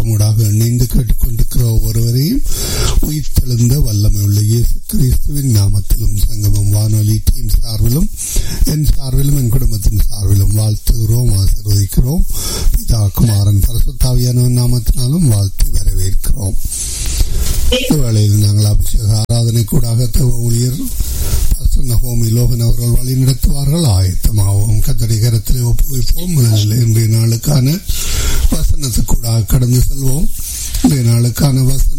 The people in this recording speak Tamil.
மூடாக இணைந்து கேட்டுக்கொண்டிருக்கிற ஒவ்வொருவரையும் உயிர்த்தெழுந்த வல்லமை உள்ள இயேசு கிறிஸ்துவின் நாமத்திலும் சங்கமம் வானொலி டீம் சார்பிலும் என் சார்பிலும் என் குடும்பத்தின் சார்பிலும் வாழ்த்துகிறோம், ஆசீர்வதிக்கிறோம். பிதா குமாரன் பரிசுத்தாவியானவரின் நாமத்தினாலும் வாழ்த்தி வரவேற்கிறோம். வேளையில் நாங்கள் அபிஷேக ஆராதனை கூடாக ஊழியர் நகோமி லோகன் அவர்கள் வழி நடத்துவார்கள். ஆயத்தமாகவும் கத்தடி கரத்திலே ஒப்புவிப்போம். இன்றைய நாளுக்கான வசனத்துக்கூடாக கடந்து செல்வோம். இன்றைய நாளுக்கான